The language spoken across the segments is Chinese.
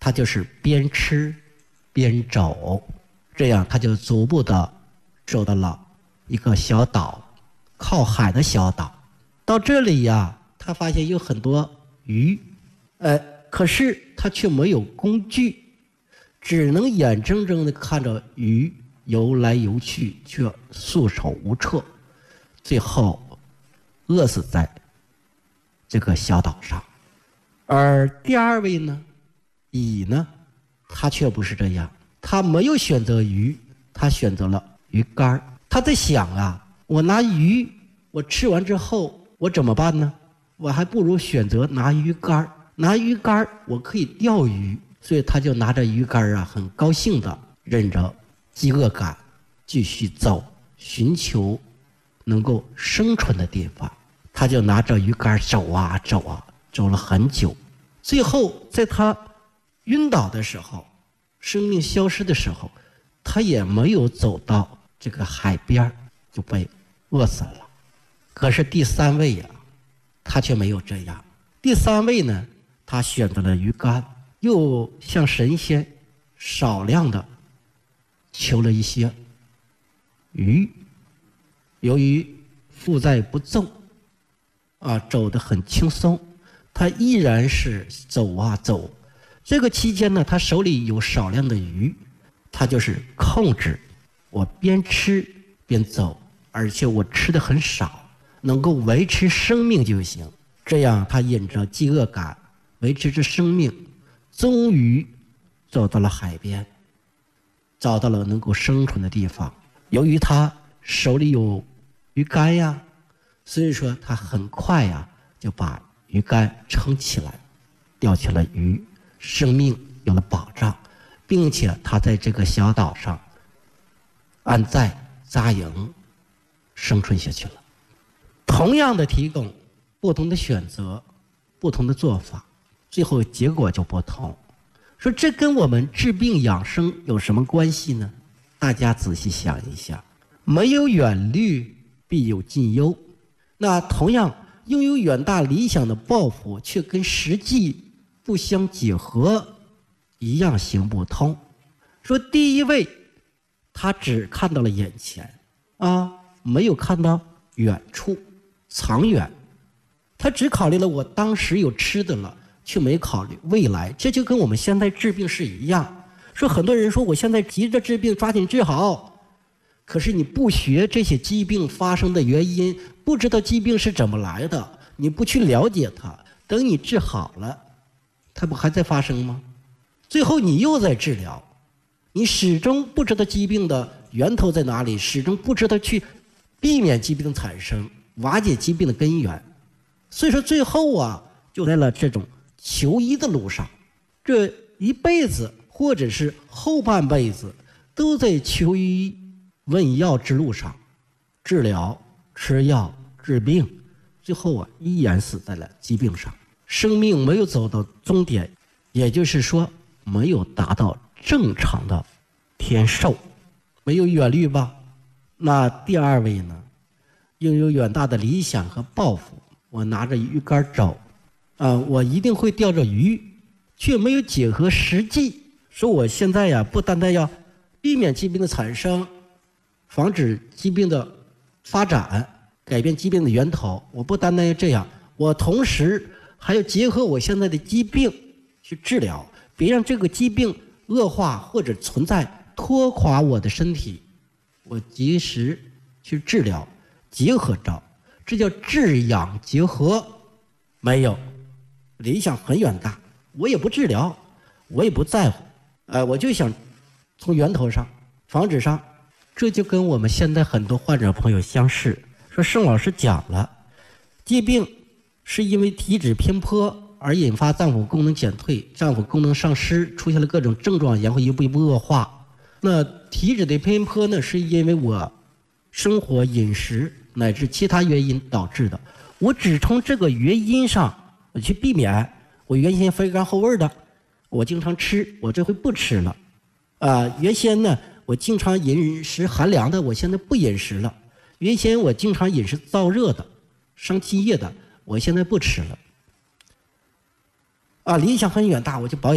他就是边吃边走，这样他就逐步的走到了一个小岛，靠海的小岛。到这里呀，他发现有很多鱼，可是他却没有工具，只能眼睁睁的看着鱼游来游去，却束手无策，最后饿死在这个小岛上。而第二位呢，乙呢，他却不是这样，他没有选择鱼，他选择了鱼竿。他在想啊，我拿鱼，我吃完之后我怎么办呢？我还不如选择拿鱼竿，拿鱼竿我可以钓鱼。所以他就拿着鱼竿啊，很高兴的忍着饥饿感继续走，寻求能够生存的地方。他就拿着鱼竿走啊走啊，走了很久。最后在他晕倒的时候，生命消失的时候，他也没有走到这个海边，就被饿死了。可是第三位呀，他却没有这样。第三位呢，他选择了鱼竿，又向神仙少量的求了一些鱼。由于负载不重走得很轻松，他依然是走啊走。这个期间呢，他手里有少量的鱼，他就是控制我边吃边走，而且我吃的很少，能够维持生命就行。这样他忍着饥饿感维持着生命，终于走到了海边，找到了能够生存的地方。由于他手里有鱼竿呀，所以说他很快呀就把鱼竿撑起来，钓起了鱼，生命有了保障，并且他在这个小岛上安在扎营，生存下去了。同样的提供不同的选择，不同的做法，最后结果就不同。说这跟我们治病养生有什么关系呢？大家仔细想一想，没有远虑必有近忧。那同样拥有远大理想的抱负，却跟实际不相结合，一样行不通。说第一位，他只看到了眼前没有看到远处长远，他只考虑了我当时有吃的了，却没考虑未来。这就跟我们现在治病是一样。说很多人说我现在急着治病，抓紧治好，可是你不学这些疾病发生的原因，不知道疾病是怎么来的，你不去了解它，等你治好了，它不还在发生吗？最后你又在治疗，你始终不知道疾病的源头在哪里，始终不知道去避免疾病的产生，瓦解疾病的根源。所以说最后就在了这种求医的路上，这一辈子或者是后半辈子都在求医问药之路上，治疗吃药治病，最后依然死在了疾病上，生命没有走到终点，也就是说没有达到正常的天寿。没有远虑吧？那第二位呢，拥有远大的理想和抱负，我拿着鱼竿走我一定会钓着鱼，却没有结合实际。说我现在不单单要避免疾病的产生，防止疾病的发展，改变疾病的源头，我不单单要这样，我同时还要结合我现在的疾病去治疗，别让这个疾病恶化或者存在拖垮我的身体，我及时去治疗，结合着，这叫治养结合。没有，理想很远大，我也不治疗，我也不在乎，我就想从源头上防止上。这就跟我们现在很多患者朋友相似。说盛老师讲了，疾病是因为体质偏颇而引发脏腑功能减退，脏腑功能丧失，出现了各种症状，然后一步一步恶化。那体质的偏颇呢，是因为我生活饮食乃至其他原因导致的。我只从这个原因上我去避免，我原先肥甘厚味的我经常吃，我这回不吃了原先呢我经常饮食寒凉的，我现在不饮食了。原先我经常饮食燥热的伤津液的，我现在不吃了理想很远大，我就保养。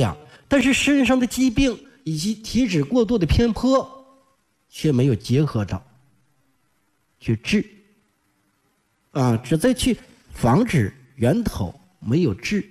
但是身上的疾病以及体质过度的偏颇却没有结合着去治只在去防止源头，没有治。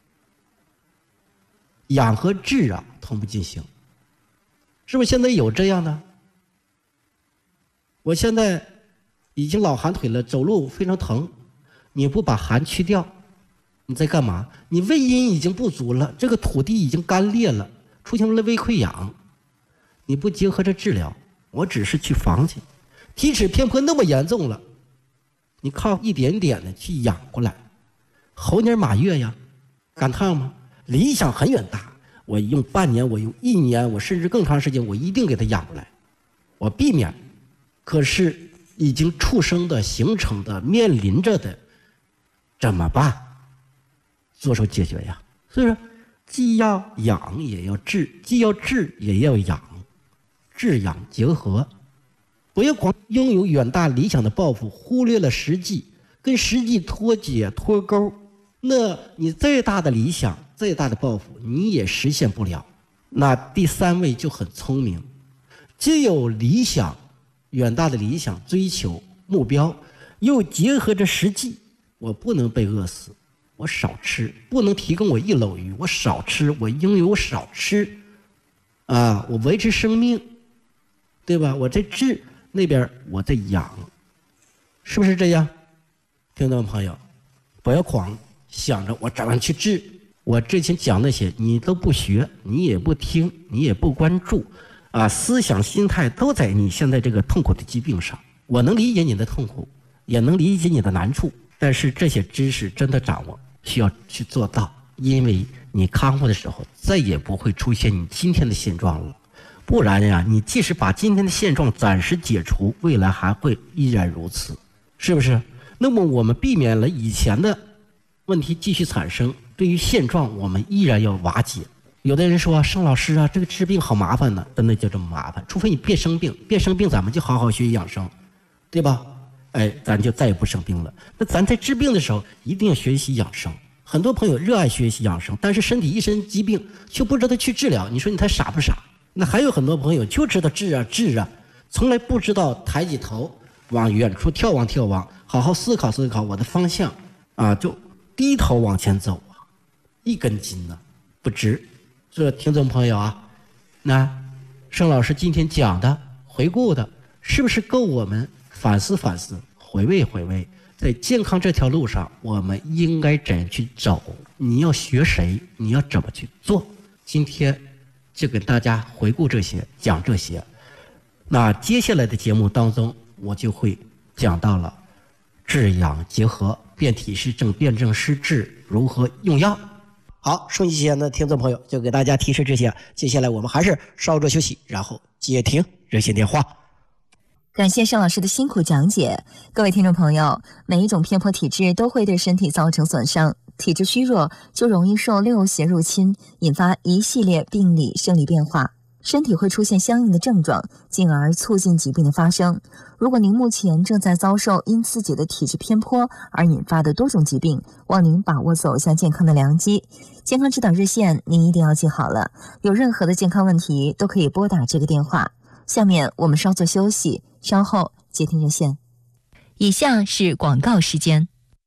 养和治同步进行，是不是现在有这样的？我现在已经老寒腿了，走路非常疼，你不把寒去掉，你在干嘛？你胃阴已经不足了，这个土地已经干裂了，出现了胃溃疡，你不结合着治疗，我只是去防去，体质偏颇那么严重了，你靠一点点的去养过来，猴年马月呀，赶趟吗？理想很远大，我用半年，我用1年，我甚至更长时间，我一定给它养过来，我避免。可是已经出生的、形成的、面临着的，怎么办？着手解决呀。所以说，既要养也要治，既要治也要养，治养结合，不要光拥有远大理想的抱负，忽略了实际，跟实际脱节脱钩。那你再大的理想，再大的抱负，你也实现不了。那第3位就很聪明，既有理想，远大的理想追求目标，又结合着实际。我不能被饿死，我少吃；不能提供我1篓鱼，我少吃；我应有少吃，我维持生命，对吧？我在治，那边我在养，是不是这样？听众朋友，不要狂想着我怎样去治，我之前讲那些你都不学，你也不听，你也不关注思想心态都在你现在这个痛苦的疾病上。我能理解你的痛苦，也能理解你的难处，但是这些知识真的掌握需要去做到，因为你康复的时候再也不会出现你今天的现状了。不然呀，你即使把今天的现状暂时解除，未来还会依然如此，是不是？那么我们避免了以前的问题继续产生，对于现状我们依然要瓦解。有的人说盛老师这个治病好麻烦呢，真的就这么麻烦，除非你别生病，别生病咱们就好好学习养生，对吧？咱就再也不生病了。那咱在治病的时候一定要学习养生。很多朋友热爱学习养生，但是身体一身疾病却不知道去治疗，你说你他傻不傻？那还有很多朋友就知道治从来不知道抬起头往远处眺望，好好思考我的方向就低头往前走一根筋不直。这听众朋友那盛老师今天讲的回顾的是不是够我们反思回味，在健康这条路上我们应该怎样去走，你要学谁，你要怎么去做。今天就给大家回顾这些，讲这些。那接下来的节目当中我就会讲到了治养结合，辨体施症，辨证施治，如何用药。好，收音机前的听众朋友就给大家提示这些，接下来我们还是稍作休息，然后接听热线电话。 感谢盛老师的辛苦讲解。各位听众朋友，每一种偏颇体质都会对身体造成损伤，体质虚弱就容易受六邪入侵，引发一系列病理生理变化，身体会出现相应的症状，进而促进疾病的发生。如果您目前正在遭受因自己的体质偏颇而引发的多种疾病，望您把握走向健康的良机。健康指导热线您一定要记好了，有任何的健康问题都可以拨打这个电话。下面我们稍作休息，稍后接听热线。以下是广告时间。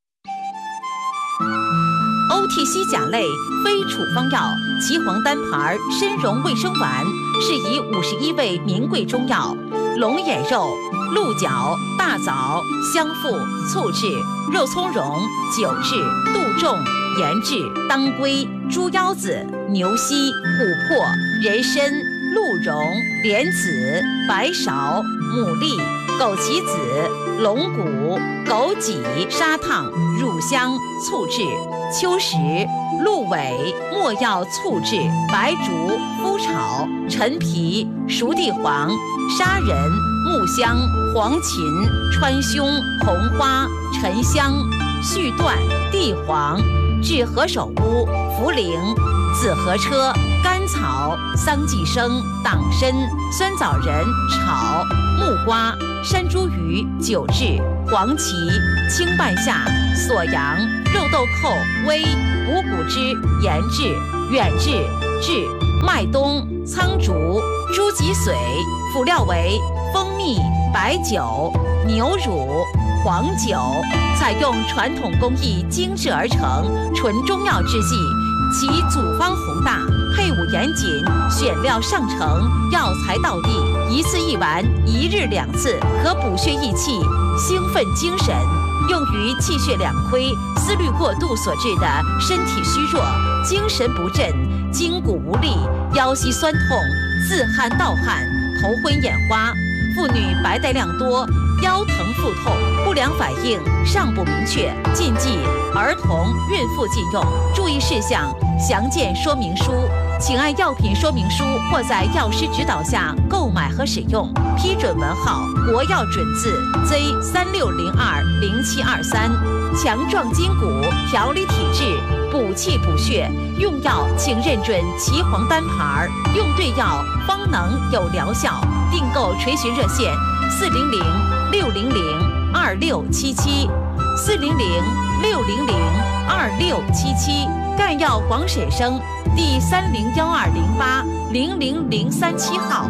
OTC 甲类非处方药岐黄单牌参茸卫生丸，是以51味名贵中药龙眼肉、鹿角、大枣、香附、醋制、肉苁蓉、酒制、杜仲、盐制、当归、猪腰子、牛膝、琥珀、人参、鹿茸、莲子、白芍、牡蛎、枸杞子、龙骨、枸杞、砂糖、乳香醋制、秋实、鹿尾、没药醋制、白术、麸炒、陈皮、熟地黄、砂仁、木香、黄芩、川芎、红花、沉香、续断、地黄、治何首乌、茯苓、紫河车、甘草、桑寄生、党参、酸枣仁炒、木瓜、山茱萸酒制、黄芪、青半夏、锁阳、肉豆蔻、煨、补骨脂、盐制、远志、治麦冬、苍竹、猪脊髓，辅料为蜂蜜、白酒、牛乳、黄酒，采用传统工艺精制而成，纯中药制剂，其组方宏大，配伍严谨，选料上乘，药材到地，一次一丸，1日2次，可补血益气、兴奋精神，用于气血两亏、思虑过度所致的身体虚弱、精神不振、筋骨无力、腰膝酸痛、自汗盗汗、头昏眼花。妇女白带量多，腰疼腹痛，不良反应尚不明确，禁忌儿童、孕妇禁用。注意事项详见说明书，请按药品说明书或在药师指导下购买和使用。批准文号：国药准字 Z36020723，强壮筋骨，调理体质，补气补血。用药请认准岐黄单牌，用对药方能有疗效。订购垂询热线400-600-2677，400-600-2677，赣药广审生第301208-00037号。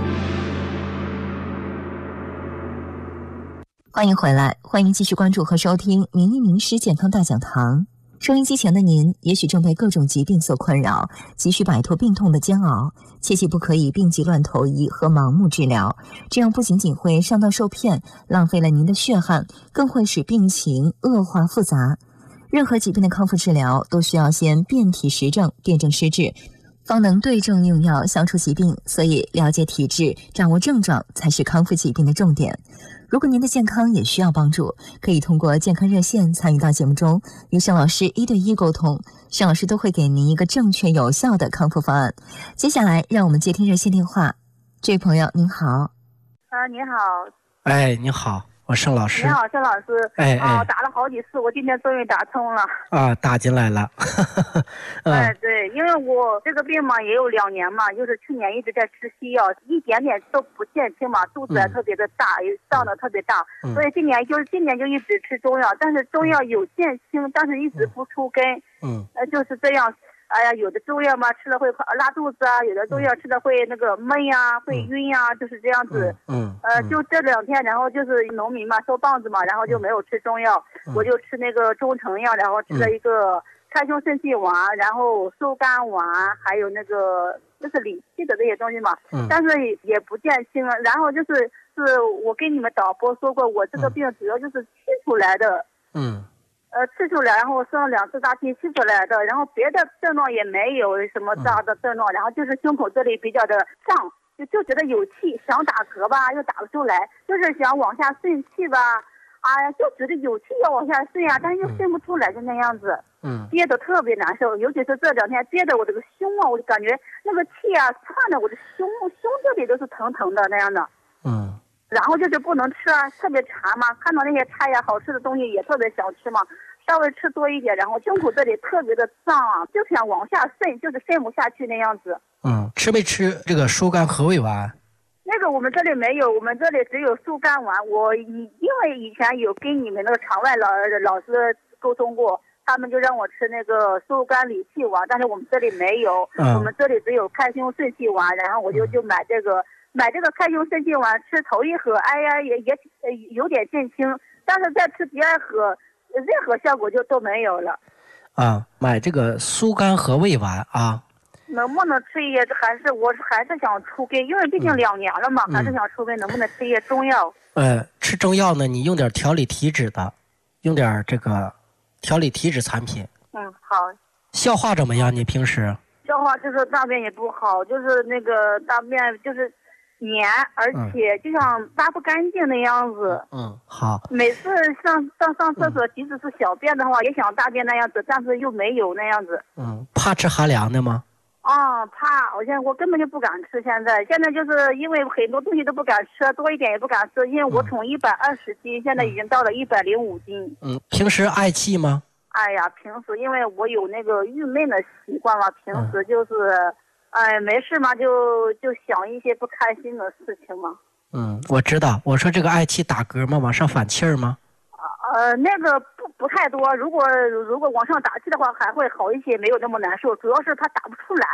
欢迎回来，欢迎继续关注和收听名医名师健康大讲堂。收音机前的您，也许正被各种疾病所困扰，急需摆脱病痛的煎熬，切记不可以病急乱投医和盲目治疗，这样不仅仅会上当受骗，浪费了您的血汗，更会使病情恶化复杂。任何疾病的康复治疗都需要先辨体实证，辨证施治，方能对症用药消除疾病，所以了解体质，掌握症状才是康复疾病的重点。如果您的健康也需要帮助，可以通过健康热线参与到节目中，与盛老师1对1沟通，盛老师都会给您一个正确有效的康复方案。接下来让我们接听热线电话。这位朋友您好。 你好。 哎，你好，我盛老师。 你好，盛老师。打了好几次，我今天终于打通了。 打进来了。 对，因为我这个病嘛也有2年嘛，就是去年一直在吃西药，一点点都不减轻嘛，肚子还特别的大，胀得特别大，所以今年就一直吃中药，但是中药有减轻，但是一直不出根。就是这样。哎呀，有的中药嘛吃了会拉肚子啊，有的中药吃了会那个闷呀，会晕呀，就是这样子。就这2天，然后就是农民嘛收棒子嘛，然后就没有吃中药，我就吃那个中成药，然后吃了一个开胸肾气丸，然后疏肝丸，还有那个就是理气的这些东西嘛。但是也不减轻了。然后就是我跟你们导播说过，我这个病主要就是气出来的。吃出来，然后生了2次大气气出来的，然后别的症状也没有什么大的症状，然后就是胸口这里比较的胀，就觉得有气，想打嗝吧又打不出来，就是想往下顺气吧，就觉得有气要往下顺呀，但是又顺不出来，就那样子，憋得特别难受，尤其是这2天憋得我这个胸啊，我就感觉那个气啊窜的我的胸这里都是疼疼的那样的。然后就是不能吃啊，特别馋嘛，看到那些菜呀好吃的东西也特别想吃嘛，稍微吃多一点，然后胸口这里特别的胀啊，就想往下渗，就是渗不下去那样子。 吃没吃这个疏肝和胃丸？ 那个我们这里没有，我们这里只有疏肝丸。因为以前有跟你们那个场外老师沟通过，他们就让我吃那个疏肝理气丸，但是我们这里没有，我们这里只有开胸肾气丸，然后我就买这个开胸肾气丸，吃头1盒，哎呀也有点减轻，但是再吃第2盒，任何效果就都没有了。 买这个疏肝和胃丸啊。 能不能吃一些？我还是想出根，因为毕竟2年了嘛，还是想出根。能不能吃一些中药？ 吃中药呢，你用点调理体质的，用点这个调理体质产品。 好。 消化怎么样？你平时？ 消化就是大便也不好，就是那个大便就是黏，而且就像拉不干净那样子。好。每次上厕所，即使是小便的话，也想大便那样子，但是又没有那样子。 怕吃寒凉的吗？ 怕，我根本就不敢吃。现在就是因为很多东西都不敢吃，多一点也不敢吃，因为我从120斤，现在已经到了105斤。 平时爱气吗？ 哎呀，平时因为我有那个郁闷的习惯嘛，平时就是，没事嘛，就想一些不开心的事情嘛。 我知道。我说这个爱气打嗝吗？往上反气儿吗？ 那个不太多。如果往上打气的话，还会好一些，没有那么难受。主要是它打不出来。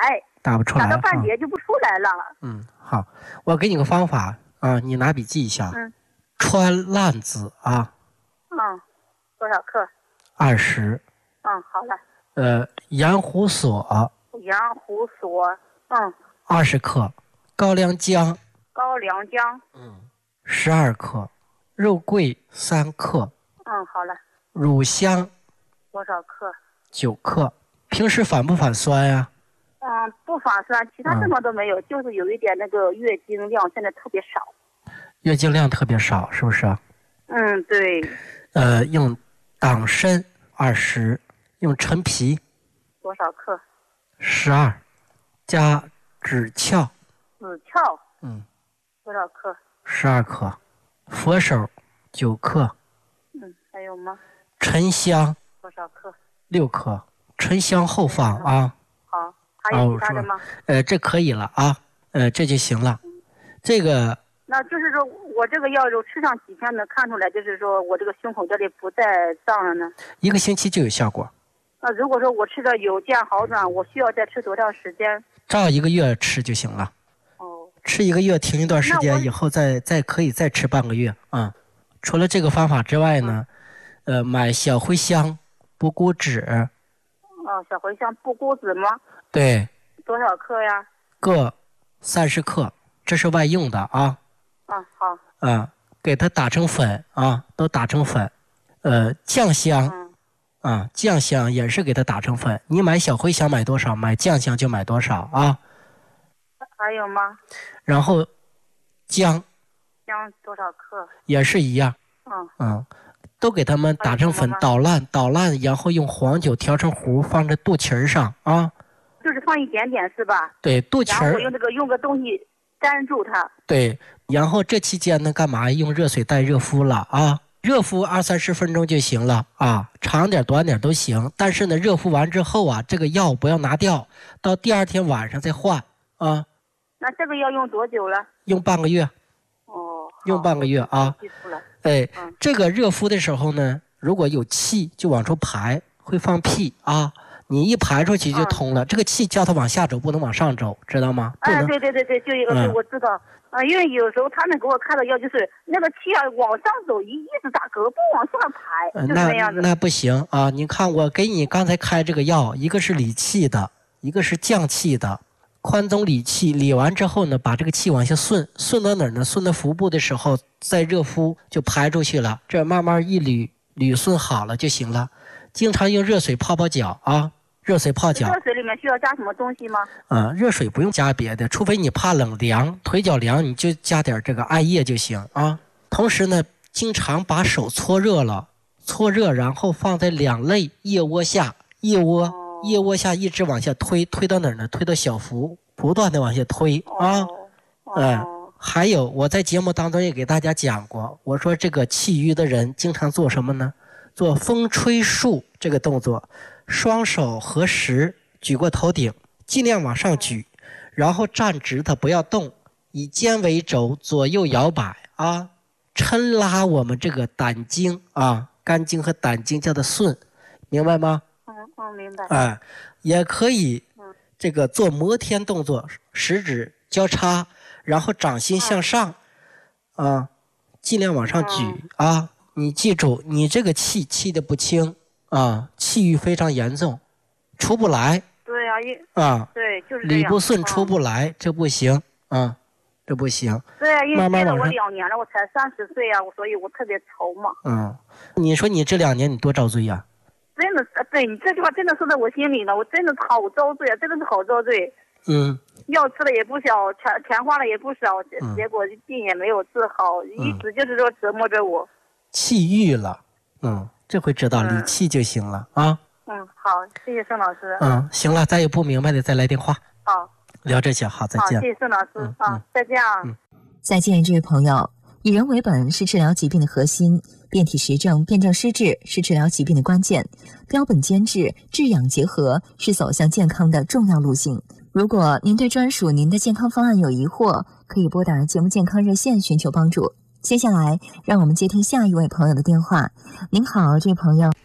打不出来， 打到半截就不出来了。 好，我给你个方法啊，你拿笔记一下。川烂子啊。 多少克 ？20。 好了。 盐胡索。 盐胡索 ，20克。高粱姜。 高粱姜 ，12克。肉桂3克。 好了。 乳香多少克 ？9克。平时反不反酸呀？ 不反酸，其他什么都没有，就是有一点那个月经量现在特别少。 月经量特别少，是不是？ 对。 用党参20，用陈皮多少克 ？12，加枳壳。 枳壳多少克 ？12克。佛手9克。 还有吗？ 沉香多少克 ？6克。沉香后放啊。 好，还有其他的吗？ 这可以了啊，这就行了。这个那就是说我这个药吃上几天能看出来，就是说我这个胸口这里不再胀了呢 ？1个星期就有效果。 那如果说我吃的有见好转，我需要再吃多长时间？ 照1个月吃就行了。吃1个月，停一段时间以后再可以再吃半个月啊。除了这个方法之外呢，买小茴香、布谷子。 小茴香、布谷子吗？ 对。 多少克呀？ 各30克，这是外用的啊。 好。 给它打成粉啊，都打成粉。酱香，酱香也是给它打成粉。你买小茴香买多少，买酱香就买多少啊。 还有吗？ 然后姜多少克？ 也是一样。都给它们打成粉，捣烂，然后用黄酒调成糊，放在肚脐上啊。 就是放一点点是吧？ 对，肚脐。然后用个东西粘住它。 对，然后这期间呢，干嘛？用热水袋热敷了啊。热敷20-30分钟就行了啊，长点短点都行。但是呢，热敷完之后啊，这个药不要拿掉，到第2天晚上再换啊。 那这个要用多久了？ 用半个月。用半个月啊。 记住了。 这个热敷的时候呢，如果有气就往出排，会放屁啊。你一排出去就通了，这个气叫它往下走，不能往上走，知道吗？ 对，就一个我知道。因为有时候他们给我开的药就是那个气往上走，一直打嗝，不往下排，就是那样子。 那不行啊！你看我给你刚才开这个药，一个是理气的，一个是降气的。宽中理气，理完之后呢，把这个气往下顺到哪儿呢？顺到腹部的时候，再热敷就排出去了。这慢慢一捋顺好了就行了。经常用热水泡脚啊。热水泡脚， 热水里面需要加什么东西吗？ 热水不用加别的，除非你怕冷凉，腿脚凉，你就加点这个艾叶就行啊。同时呢，经常把手搓热，然后放在两肋腋窝下，腋窝下一直往下推到哪儿呢？推到小腹，不断的往下推啊。还有我在节目当中也给大家讲过，我说这个气郁的人经常做什么呢？做风吹树这个动作。双手合十，举过头顶，尽量往上举，然后站直它不要动，以肩为轴，左右摇摆啊，抻拉我们这个胆经啊，肝经和胆经叫做顺，明白吗？ 明白。 也可以这个做摩天动作，食指交叉，然后掌心向上啊，尽量往上举啊。你记住，你这个气的不轻。气郁非常严重，出不来。 对对，就是这样。 理不顺出不来，这不行啊，这不行。 对因为接了我2年了，我才30岁啊，所以我特别愁嘛。 你说你这2年你多遭罪呀？ 真的，对你这句话真的说在我心里呢，我真的好遭罪啊，真的是好遭罪。药吃了也不少，钱花了也不少，结果病也没有治好，一直就是说折磨着我。 气郁了，这回知道理气就行了啊。 好，谢谢盛老师。 行了，再有不明白的再来电话。 好， 聊这些，好，再见。 好，谢谢盛老师。再见啊。 再见，这位朋友。以人为本是治疗疾病的核心，辨体实证、辨证施治是治疗疾病的关键，标本兼治、治养结合是走向健康的重要路径。如果您对专属您的健康方案有疑惑，可以拨打节目健康热线寻求帮助。接下来，让我们接听下一位朋友的电话。您好，这位朋友。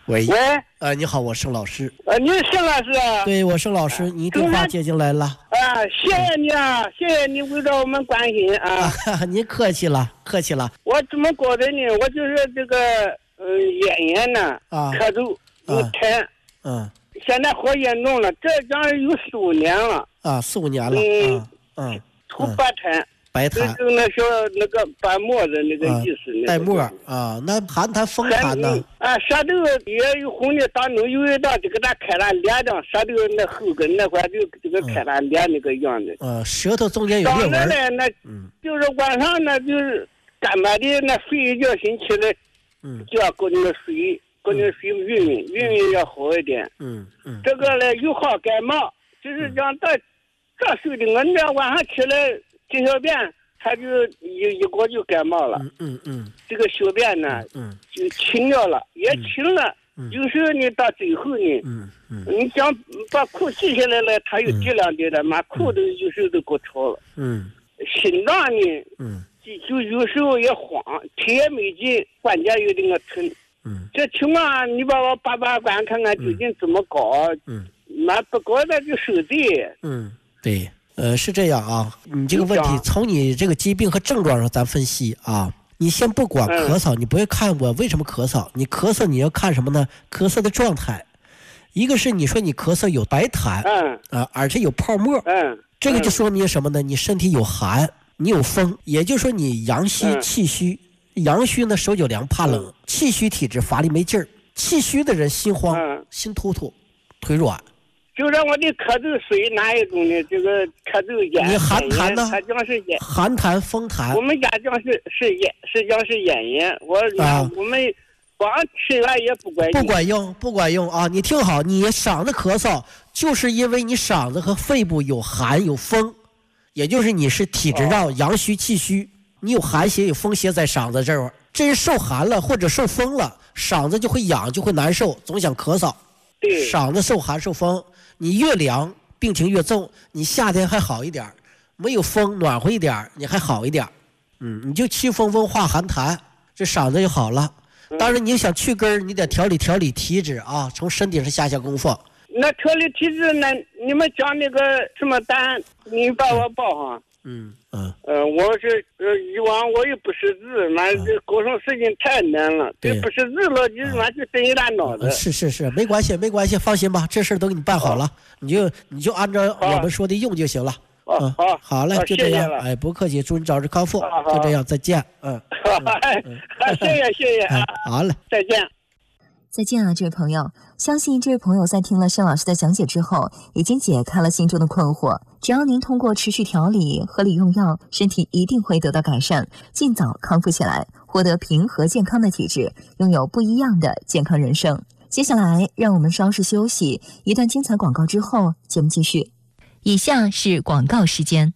喂， 喂， 你好，我盛老师。 你是盛老师啊？ 对，我盛老师，你电话接进来了。 啊，谢谢你啊，谢谢你为着我们关心啊。 您客气了，客气了。 我怎么搞的呢？我就是这个咽炎呢，咳嗽有痰，现在好严重了，这将有4-5年了。 啊，4-5年了。 吐白痰。 白痰， 就那小那个白沫的那个意思， 带沫啊，那寒痰风痰呢？ 舌头也有红的，当中有一道就给它开了裂的，舌头那后根那块就这个开了裂那个样子。 舌头中间有裂纹。 当然呢，就是晚上呢，就是干巴的那睡一觉醒起来，就要搞那个水，搞那个水晕要好一点。这个呢又好感冒，就是讲这睡的，我那晚上起来。解小便，他就一锅就感冒了。这个小便呢，就清掉了，也清了。有时候呢，到最后呢，你想把裤系下来了，他又滴两滴了，把裤都有时候都给潮了。心脏呢，就有时候也慌，腿也没劲，关节有点疼。这情况你把我把关看看究竟怎么搞？那不搞那就受罪。 对。是这样啊，你这个问题从你这个疾病和症状上咱分析啊。你先不管咳嗽，你不会看我为什么咳嗽，你咳嗽你要看什么呢？咳嗽的状态，一个是你说你咳嗽有白痰，而且有泡沫，这个就说明什么呢？你身体有寒，你有风，也就是说你阳虚气虚。阳虚呢手脚凉怕冷，气虚体质乏力没劲儿，气虚的人心慌、心突突、腿软。 就让我的咳嗽属于哪一种呢？这个咳嗽咽， 你寒痰呢？ 它讲是咽， 寒痰、风痰。 我们家讲是讲是咽炎。我们光吃药也不管用啊！你听好，你嗓子咳嗽，就是因为你嗓子和肺部有寒有风，也就是你是体质上阳虚气虚，你有寒邪有风邪在嗓子这儿，这是受寒了或者受风了，嗓子就会痒就会难受，总想咳嗽。 对， 嗓子受寒受风。你越凉病情越重，你夏天还好一点，没有风暖和一点你还好一点，你就气风风化寒痰，这嗓子就好了。当然你想去根你得调理体质啊，从身体上下功夫。 那调理体质呢？你们讲那个什么单，你把我报上。我是以往我也不识字，这搞上事情太难了。对，不识字了，就真一大脑子。 是，没关系，放心吧，这事都给你办好了，你就按照我们说的用就行了。好嘞，就这样。哎，不客气，祝你早日康复。就这样，再见。 谢谢啊。 好嘞， 再见。 再见啊，这位朋友！相信这位朋友在听了盛老师的讲解之后，已经解开了心中的困惑。只要您通过持续调理、合理用药，身体一定会得到改善，尽早康复起来，获得平和健康的体质，拥有不一样的健康人生。接下来，让我们稍事休息，一段精彩广告之后，节目继续。以下是广告时间。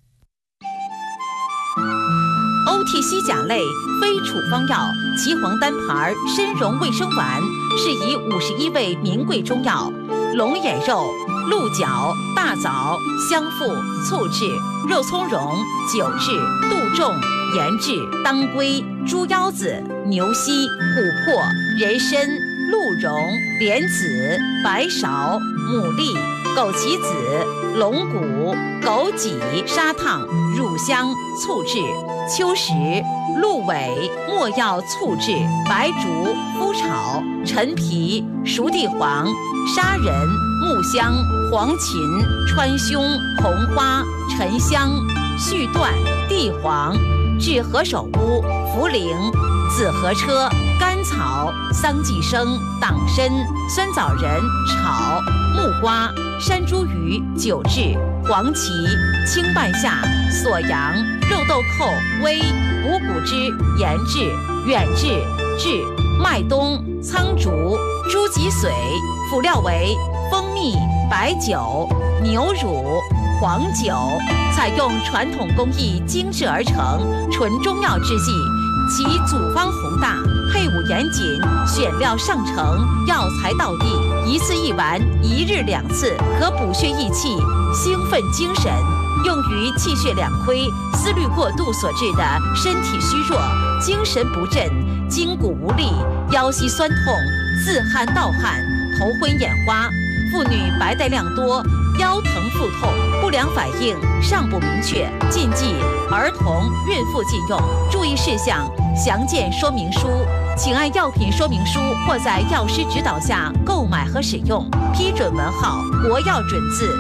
OTC 甲类非处方药岐黄单牌参茸卫生丸，适宜51味名贵中药：龙眼肉、鹿角、大枣、香附、醋制、肉苁蓉、酒制、杜仲、盐制、当归、猪腰子、牛膝、琥珀、人参、鹿茸、莲子、白芍、牡蛎、枸杞子、龙骨、枸杞、砂糖、乳香、醋制。秋实、鹿尾、没药醋制、白术、麸炒、陈皮、熟地黄、砂仁、木香、黄芩、川芎、红花、沉香、续断、地黄、治何首乌、茯苓、紫河车、甘草、桑寄生、党参、酸枣仁炒、木瓜、山茱萸酒制、黄芪、青半夏、锁阳、肉豆蔻、微、五谷汁、盐制、远志、制、麦冬、苍竹、猪脊髓，辅料为蜂蜜、白酒、牛乳、黄酒，采用传统工艺精制而成，纯中药制剂，其组方宏大，配伍严谨，选料上乘，药材到地，一次一丸，1日2次，可补血益气，兴奋精神。用于气血两亏、思虑过度所致的身体虚弱、精神不振、筋骨无力、腰膝酸痛、 自汗盗汗、头昏眼花；妇女白带量多、腰疼腹痛、不良反应尚不明确，禁忌儿童、孕妇禁用。注意事项详见说明书，请按药品说明书或在药师指导下购买和使用。批准文号：国药准字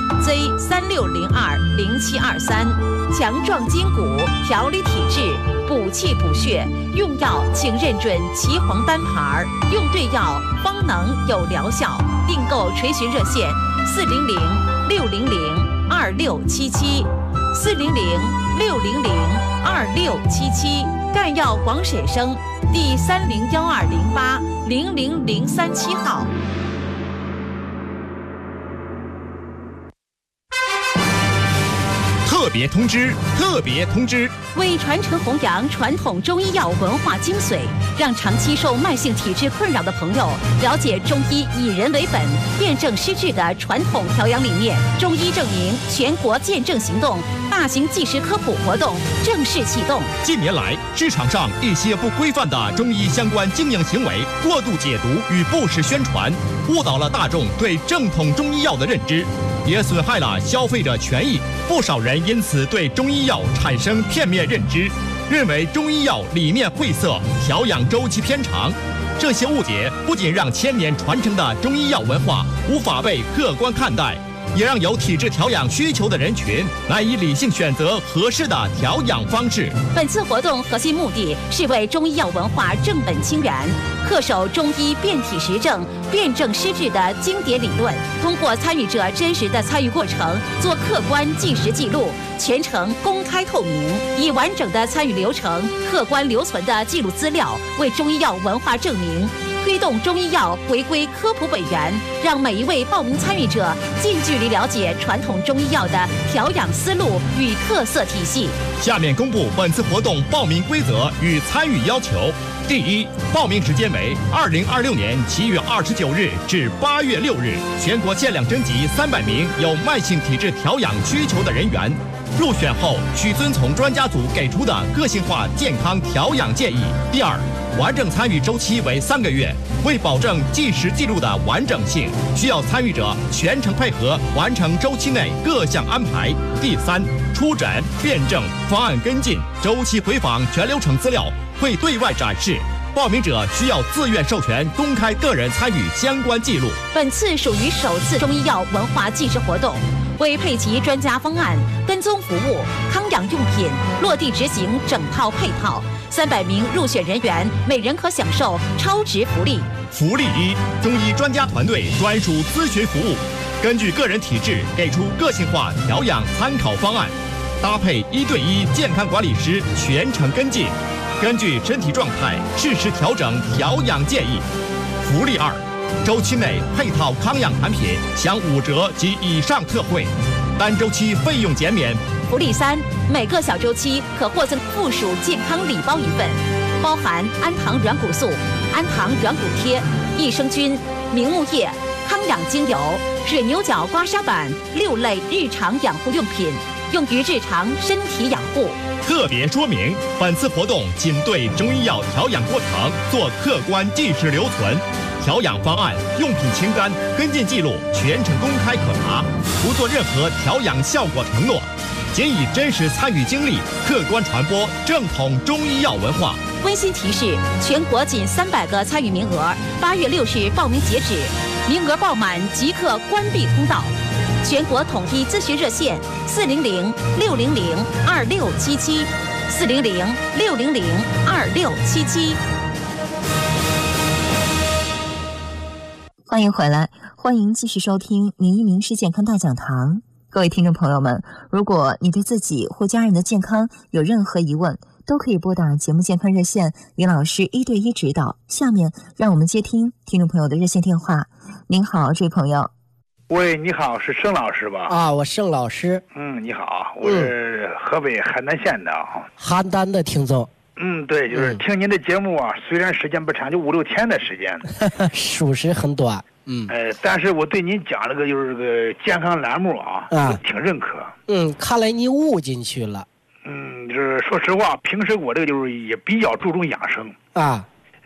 Z36020723。强壮筋骨，调理体质，补气补血。用药请认准岐黄单牌，用对药方能有疗效。订购垂询热线400-600-2677，400-600-2677。赣药广审生第301208-00037号。 特别通知！特别通知！ 为传承弘扬传统中医药文化精髓，让长期受慢性体质困扰的朋友了解中医以人为本、辨证施治的传统调养理念，中医证明全国见证行动大型纪实科普活动正式启动。 近年来，市场上一些不规范的中医相关经营行为、过度解读与不实宣传，误导了大众对正统中医药的认知，也损害了消费者权益。不少人因此对中医药产生片面认知，认为中医药理念晦涩，调养周期偏长。这些误解不仅让千年传承的中医药文化无法被客观看待，也让有体质调养需求的人群难以理性选择合适的调养方式。 本次活动核心目的是为中医药文化正本清源，恪守中医辨体实证、辨证施治的经典理论，通过参与者真实的参与过程做客观纪实记录，全程公开透明，以完整的参与流程、客观留存的记录资料为中医药文化证明，推动中医药回归科普本源，让每一位报名参与者近距离了解传统中医药的调养思路与特色体系。 下面公布本次活动报名规则与参与要求。第一，报名时间为2026年7月29日至8月6日，全国限量征集300名有慢性体质调养需求的人员。入选后需遵从专家组给出的个性化健康调养建议。第二，完整参与周期为3个月，为保证纪实记录的完整性，需要参与者全程配合完成周期内各项安排。第三，出诊、辩证、方案跟进、周期回访全流程资料会对外展示，报名者需要自愿授权公开个人参与相关记录。 本次属于首次中医药文化纪实活动，为配齐专家方案、跟踪服务、康养用品落地执行整套配套，300名入选人员每人可享受超值福利。 福利一：中医专家团队专属咨询服务，根据个人体质给出个性化调养参考方案，搭配1对1健康管理师全程跟进，根据身体状态适时调整调养建议。福利二：周期内配套康养产品享5折及以上特惠，单周期费用减免。 福利三：每个小周期可获赠附属健康礼包1份，包含安糖软骨素、安糖软骨贴、益生菌、明目液、康养精油、水牛角刮痧板6类日常养护用品，用于日常身体养护。 特别说明，本次活动仅对中医药调养过程做客观纪实留存，调养方案、用品清单、跟进记录全程公开可查，不做任何调养效果承诺，仅以真实参与经历客观传播正统中医药文化。 温馨提示：全国仅300个参与名额，8月6日报名截止，名额爆满即刻关闭通道。全国统一咨询热线400-600-2677，400-600-2677。 欢迎回来，欢迎继续收听名医名师健康大讲堂。各位听众朋友们，如果你对自己或家人的健康有任何疑问，都可以拨打节目健康热线，李老师1对1指导。下面让我们接听听众朋友的热线电话。您好，这位朋友。 喂，你好，是盛老师吧？ 啊，我盛老师。 你好，我是河北邯郸县的。 邯郸的听众。 对，就是听您的节目啊，虽然时间不长，就5-6天的时间， 属实很短。 但是我对您讲这个就是这个健康栏目啊，我挺认可。 看来你悟进去了。 就是说实话，平时我这个就是也比较注重养生啊。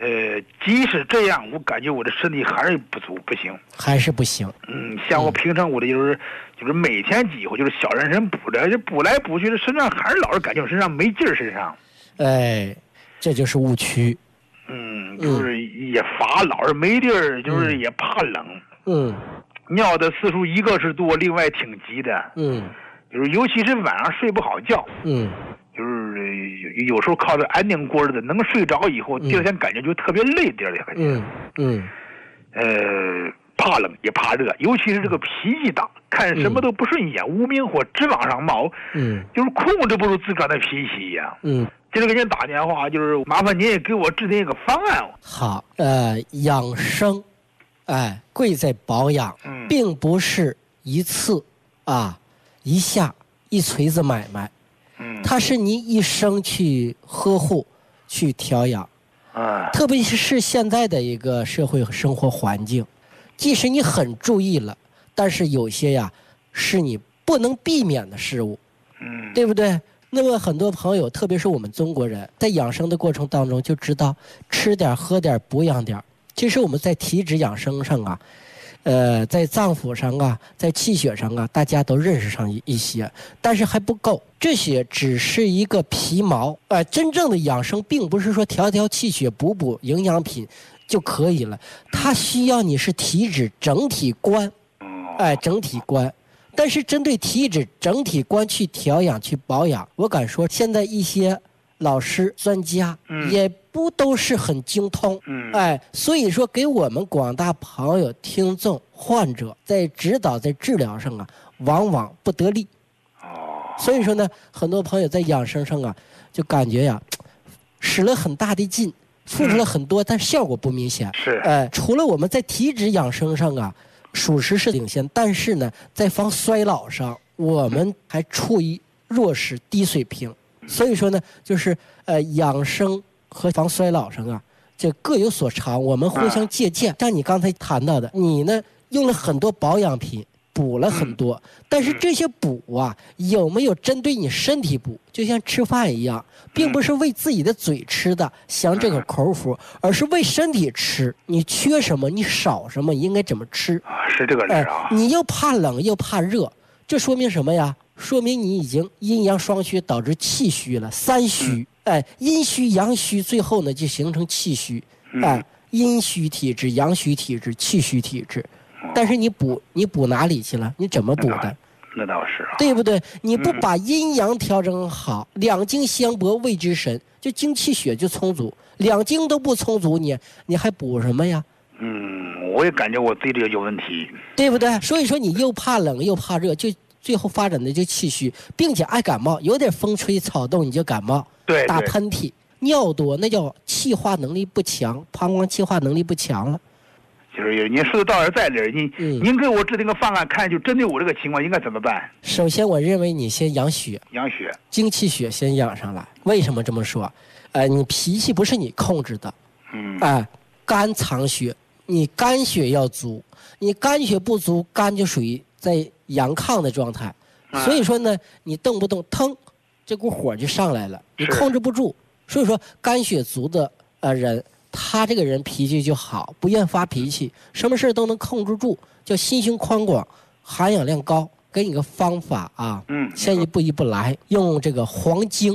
即使这样，我感觉我的身体还是不足，不行， 还是不行。 像我平常我的就是每天几乎就是小人参补的，就补来补去的，身上还是老是感觉身上没劲儿，身上。 这就是误区。 就是也乏，老是没地儿，就是也怕冷。尿的次数一个是多，另外挺急的。就是尤其是晚上睡不好觉。就是有时候靠着安定过日子，能睡着以后，第二天感觉就特别累，第二天感觉。怕冷也怕热，尤其是这个脾气大，看什么都不顺眼，无名火直往上冒。就是控制不住自个儿的脾气呀。今天给您打电话，就是麻烦您也给我制定一个方案。 好，养生，贵在保养，并不是一次一下一锤子买卖。它是你一生去呵护、去调养。特别是现在的一个社会和生活环境，即使你很注意了，但是有些是你不能避免的事物，对不对？那么很多朋友，特别是我们中国人，在养生的过程当中就知道吃点喝点补养点。其实我们在体质养生上在脏腑上在气血上大家都认识上一些，但是还不够。这些只是一个皮毛。真正的养生并不是说调气血补营养品就可以了，它需要你是体质整体观。整体观。但是针对体质整体观去调养去保养，我敢说现在一些老师专家也不都是很精通。所以说给我们广大朋友听众患者在指导在治疗上往往不得力。所以说呢，很多朋友在养生上就感觉使了很大的劲，付出了很多，但效果不明显。除了我们在体质养生上属实是领先，但是呢，在防衰老上，我们还处于弱势低水平。所以说呢，就是养生和防衰老上这各有所长，我们互相借鉴。像你刚才谈到的，你呢用了很多保养品，补了很多，但是这些补有没有针对你身体补？就像吃饭一样，并不是为自己的嘴吃的，享这个口福，而是为身体吃。你缺什么，你少什么，应该怎么吃？ 是这个理你又怕冷又怕热，这说明什么呀？说明你已经阴阳双虚，导致气虚了，三虚。阴虚阳虚，最后呢就形成气虚。阴虚体质、阳虚体质、气虚体质。但是你补哪里去了？你怎么补的？ 那倒是对不对？你不把阴阳调整好，两经相搏谓之神，就精气血就充足。两经都不充足，你还补什么呀？ 我也感觉我自己这个有问题， 对不对？所以说你又怕冷又怕热，就最后发展的就气虚，并且爱感冒，有点风吹草动你就感冒，打喷嚏，尿多，那叫气化能力不强，膀胱气化能力不强了。 就是您说的道理在这儿，您给我制定个方案，看就针对我这个情况应该怎么办？ 首先，我认为你先养血，精气血先养上来。为什么这么说？你脾气不是你控制的，肝藏血，你肝血要足，你肝血不足，肝就属于在阳亢的状态，所以说呢，你动不动腾，这股火就上来了，你控制不住。所以说，肝血足的人。他这个人脾气就好，不愿发脾气，什么事都能控制住，叫心胸宽广，含氧量高。给你个方法先一步一步来，用这个黄精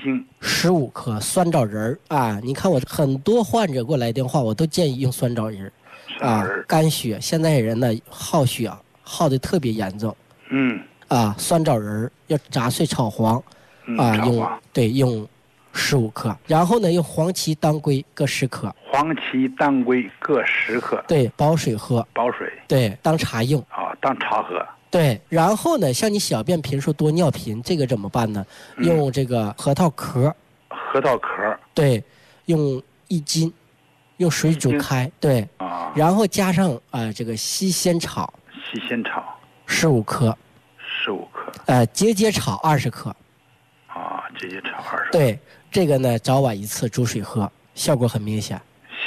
15克，酸枣仁你看我很多患者过来电话，我都建议用酸枣仁肝血现在人呢耗血耗得特别严重。酸枣仁要炸碎炒黄用15克，然后呢用黄芪、当归各10克。对，煲水喝。对，当茶用。 当茶喝。 对，然后呢，像你小便频数多、尿频，这个怎么办呢？用这个核桃壳。对，用1斤，用水煮开。对。然后加上这个西仙草。15克。节节炒20克。 节节炒20克。 对。这个呢，早晚1次煮水喝，效果很明显。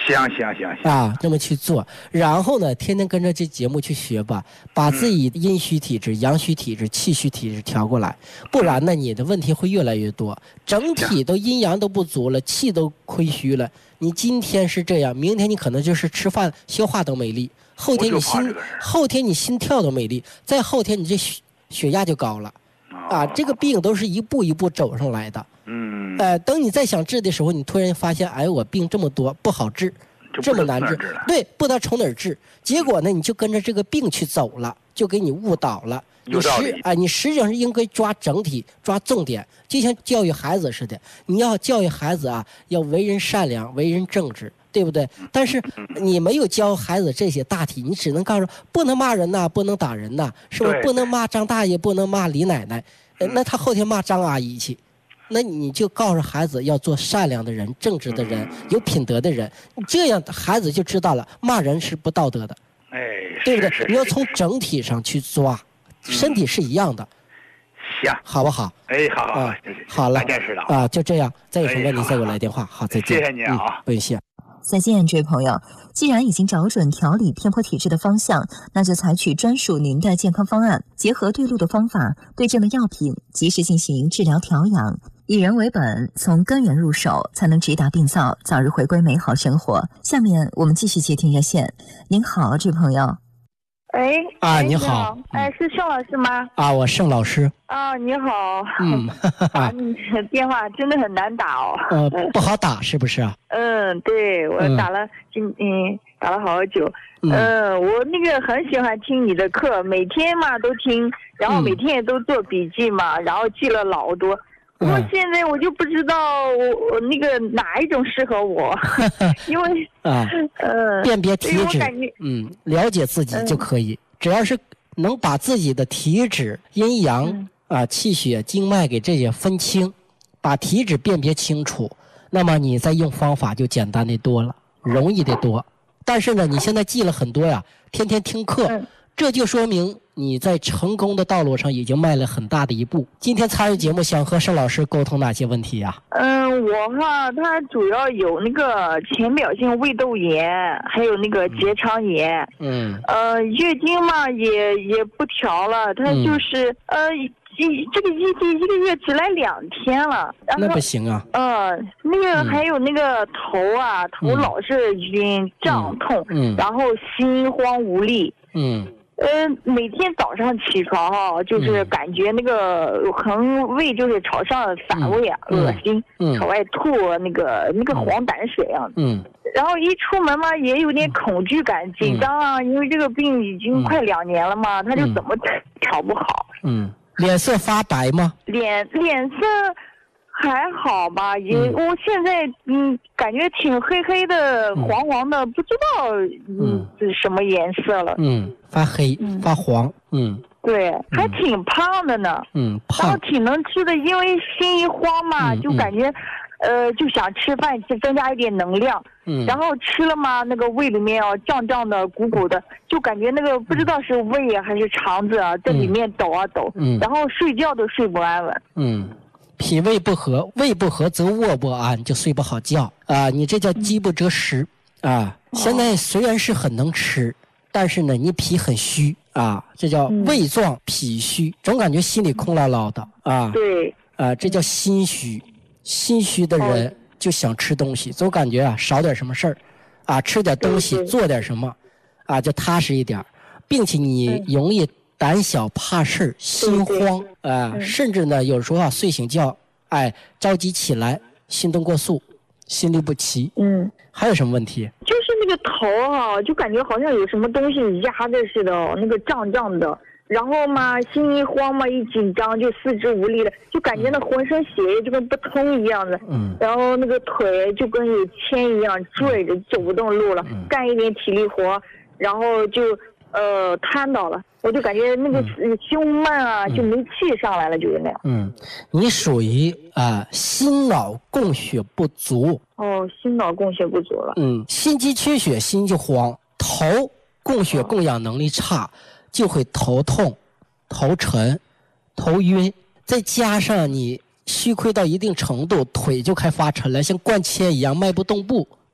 行啊，这么去做，然后呢，天天跟着这节目去学吧，把自己阴虚体质、阳虚体质、气虚体质调过来，不然呢，你的问题会越来越多，整体都阴阳都不足了，气都亏虚了。你今天是这样，明天你可能就是吃饭消化都没力，后天你心跳都没力，再后天你这血压就高了，啊，这个病都是一步一步走上来的。等你再想治的时候，你突然发现，哎，我病这么多不好治，这么难治，对，不知道从哪儿治。结果呢，你就跟着这个病去走了，就给你误导了。你实际上是应该抓整体、抓重点，就像教育孩子似的。你要教育孩子啊，要为人善良、为人正直，对不对？但是你没有教孩子这些大体，你只能告诉不能骂人呐，不能打人呐，是不是？不能骂张大爷，不能骂李奶奶，那他后天骂张阿姨去。那你就告诉孩子要做善良的人、正直的人、有品德的人，这样孩子就知道了，骂人是不道德的，对不对？你要从整体上去抓，身体是一样的， 行， 好不好？ 好， 好了， 见识了啊，就这样，再有什么问题再给我来电话，好，再见， 谢谢你啊， 不用谢。 再见，这位朋友。既然已经找准调理偏颇体质的方向，那就采取专属您的健康方案，结合对路的方法、对症的药品，及时进行治疗调养，以人为本，从根源入手，才能直达病灶，早日回归美好生活。下面我们继续接听热线。您好，这位朋友。 你好， 是盛老师吗？ 我盛老师。 你好。你的电话真的很难打哦。 不好打是不是啊？ 对，我打了打了好久。我那个很喜欢听你的课，每天嘛都听，然后每天也都做笔记嘛，然后记了老多。不过现在我就不知道我那个哪一种适合我，因为辨别体质，了解自己就可以，只要是能把自己的体质、阴阳气血、经脉给这些分清，把体质辨别清楚，那么你再用方法就简单的多了，容易的多。但是呢，你现在记了很多呀，天天听课，这就说明你在成功的道路上已经迈了很大的一步。今天参与节目，想和盛老师沟通哪些问题呀？ 他主要有那个浅表性胃窦炎，还有那个结肠炎。月经嘛也不调了，他就是这个一个月只来2天了。 那不行啊。 那个还有那个头老是晕胀痛，然后心慌无力。每天早上起床就是感觉那个胃就是朝上反胃恶心，朝外吐那个黄胆水啊。然后一出门嘛也有点恐惧感、紧张因为这个病已经快2年了嘛，他就怎么调不好。 脸色发白吗？ 脸色还好吧，我现在感觉挺黑黑的、黄黄的，不知道是什么颜色了。 发黑、发黄。 对，还挺胖的呢。胖，然后挺能吃的，因为心一慌嘛，就感觉就想吃饭，增加一点能量。然后吃了嘛，那个胃里面胀胀的、鼓鼓的，就感觉那个不知道是胃还是肠子在里面抖啊抖。然后睡觉都睡不安稳。 脾胃不和，胃不和则卧不安，就睡不好觉你这叫饥不择食现在虽然是很能吃，但是呢你脾很虚这叫胃壮脾虚，总感觉心里空落落的对这叫心虚。心虚的人就想吃东西，总感觉少点什么事儿吃点东西，做点什么就踏实一点，并且你容易胆小怕事、心慌甚至呢有时候睡醒觉着急起来，心动过速，心律不齐。还有什么问题？ 就是那个头就感觉好像有什么东西压着似的那个胀胀的，然后嘛心一慌嘛一紧张就四肢无力了，就感觉那浑身血液就跟不通一样的。然后那个腿就跟有铅一样坠着，走不动路了，干一点体力活然后就瘫倒了，我就感觉那个胸闷就没气上来了，就是那样。 你属于心脑供血不足。 心脑供血不足了。 心肌缺血，心就慌，头供血供氧能力差，就会头痛、头沉、头晕，再加上你虚亏到一定程度，腿就开发沉了，像灌铅一样迈不动步，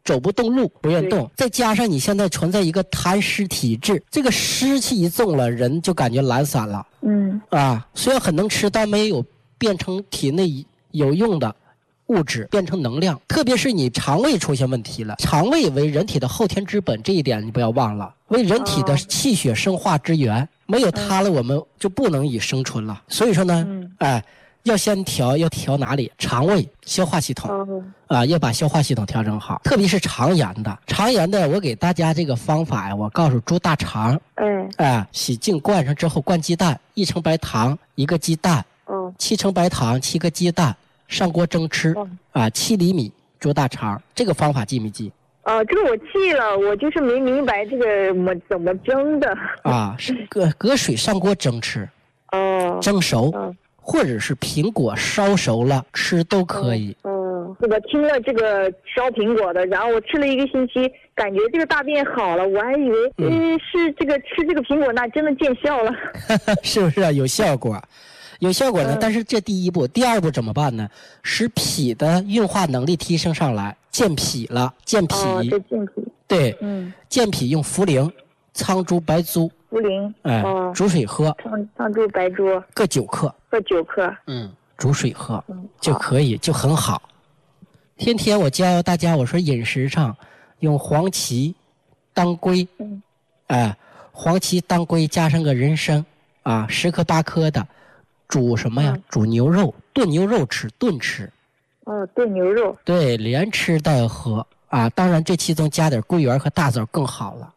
走不动路，不愿动，再加上你现在存在一个痰湿体质，这个湿气一重了，人就感觉懒散了。虽然很能吃，但没有变成体内有用的物质，变成能量。特别是你肠胃出现问题了，肠胃为人体的后天之本，这一点你不要忘了，为人体的气血生化之源，没有它了，我们就不能以生存了。所以说呢，要先要调哪里？肠胃、消化系统要把消化系统调整好，特别是肠炎的，我给大家这个方法呀，我告诉猪大肠，洗净灌上之后灌鸡蛋，1成白糖1个鸡蛋，7成白糖7个鸡蛋，上锅蒸吃，7厘米猪大肠，这个方法记没记？ 这个我记了，我就是没明白这个怎么蒸的。 是隔水上锅蒸吃，蒸熟。或者是苹果烧熟了吃都可以。 我听了这个烧苹果的，然后我吃了1个星期，感觉这个大便好了，我还以为是这个吃这个苹果那真的见效了。 是不是有效果？有效果呢，但是这第一步，第二步怎么办呢？使脾的运化能力提升上来，健脾了，健脾。对，健脾用茯苓、苍术、白术。 茯苓， 煮水喝， 苍术、白术各9克，煮水喝就可以，就很好。天天我教大家，我说饮食上用黄芪、当归，黄芪、当归加上个人参，10克8克的，煮什么呀？煮牛肉，炖牛肉吃，炖吃。 炖牛肉。对， 连吃带喝当然这其中加点桂圆和大枣更好了。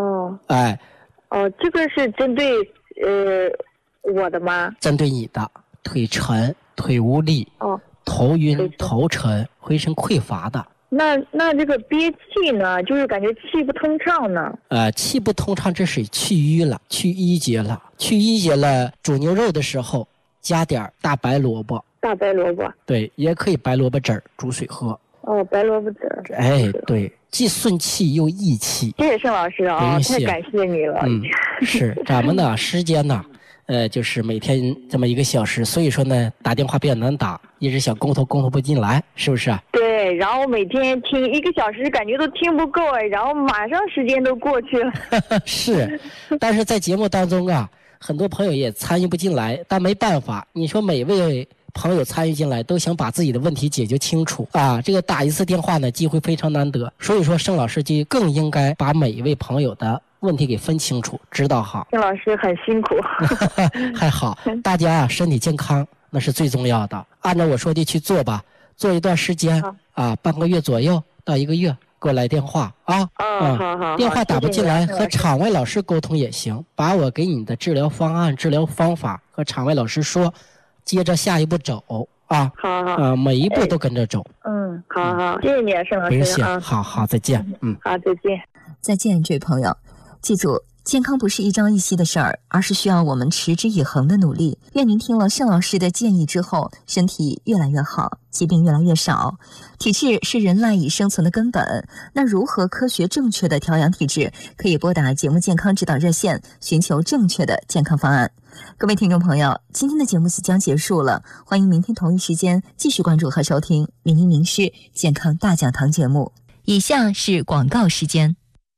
这个是针对我的吗？ 针对你的腿沉、腿无力、头晕、头沉、浑身匮乏的。 那这个憋气呢，就是感觉气不通畅呢。 气不通畅，这是去瘀了，去瘀结了，煮牛肉的时候加点大白萝卜。对，也可以白萝卜籽煮水喝。 白萝卜籽。 对，既顺气又益气。 谢谢盛老师太感谢你了。 是咱们呢时间呢，就是每天这么1个小时，所以说呢打电话比较难打，一直想沟通不进来，是不是？ 对，然后每天听1个小时，感觉都听不够然后马上时间都过去了。 是，但是在节目当中很多朋友也参与不进来，但没办法，你说每位朋友参与进来都想把自己的问题解决清楚这个打1次电话呢机会非常难得，所以说盛老师就更应该把每一位朋友的问题给分清楚，知道好。 盛老师很辛苦。 还好，大家身体健康那是最重要的，按照我说的去做吧，做一段时间半个月左右到1个月给我来电话好，电话打不进来和场外老师沟通也行，把我给你的治疗方案、治疗方法和场外老师说，接着下一步走好， 每一步都跟着走。 好，谢谢你盛老师。 不谢，好，再见。 好，再见。 再见，这位朋友，记住，健康不是一朝一夕的事儿，而是需要我们持之以恒的努力。愿您听了盛老师的建议之后，身体越来越好，疾病越来越少。体质是人赖以生存的根本，那如何科学正确的调养体质？可以拨打节目健康指导热线，寻求正确的健康方案。各位听众朋友，今天的节目即将结束了，欢迎明天同一时间继续关注和收听名医名师健康大讲堂节目。以下是广告时间。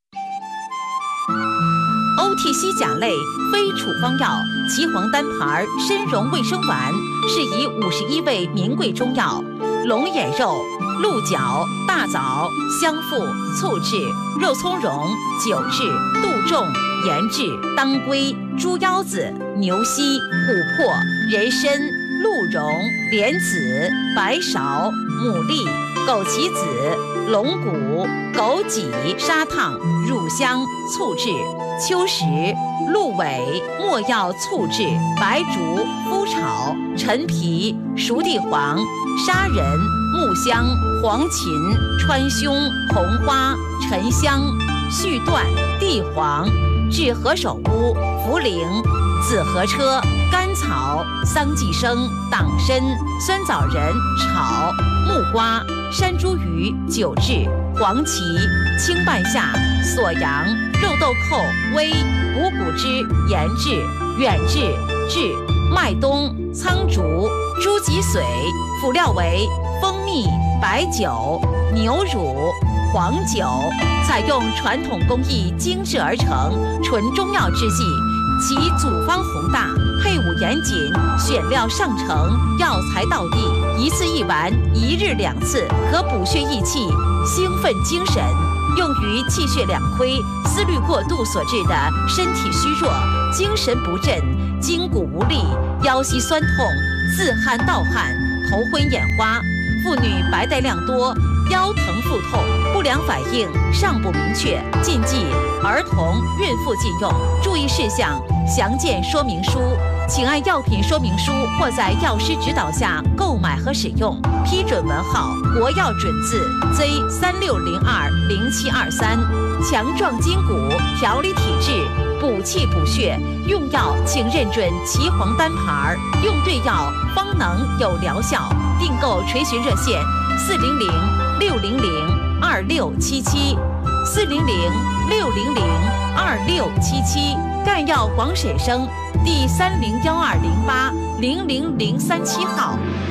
OTC 甲类非处方药岐黄单牌参茸卫生丸，是以51味名贵中药龙眼肉、鹿角、大枣、香附、醋制、肉苁蓉、酒制、杜仲、盐制、当归、猪腰子、牛膝、琥珀、人参、鹿茸、莲子、白芍、牡蛎、枸杞子、龙骨、枸杞、砂糖、乳香、醋制、秋实、鹿尾、没药醋制、白术、麸炒、陈皮、熟地黄、砂仁、木香、黄芩、川芎、红花、沉香、续断、地黄、治何首乌、茯苓、紫河车、甘草、桑寄生、党参、酸枣仁炒、木瓜、山茱萸酒制、黄芪、青半夏、锁阳、肉豆蔻、微、五谷汁、盐制、远志、制、麦冬、苍竹、猪脊髓，辅料为蜂蜜、白酒、牛乳、 黄酒，采用传统工艺精制而成，纯中药制剂，其组方宏大，配伍严谨，选料上乘，药材到地，一次一丸，1日2次，可补血益气，兴奋精神。用于气血两亏、思虑过度所致的身体虚弱、精神不振、筋骨无力、腰膝酸痛、自汗盗汗、头昏眼花。妇女白带量多、腰疼腹痛、不良反应尚不明确，禁忌儿童、孕妇禁用。注意事项详见说明书，请按药品说明书或在药师指导下购买和使用。批准文号：国药准字 Z36020723。强壮筋骨，调理体质，补气补血。用药请认准岐黄丹牌，用对药方能有疗效。订购垂询热线400-600-2677。400-600-2677。赣药广沈生第3012080003.7号。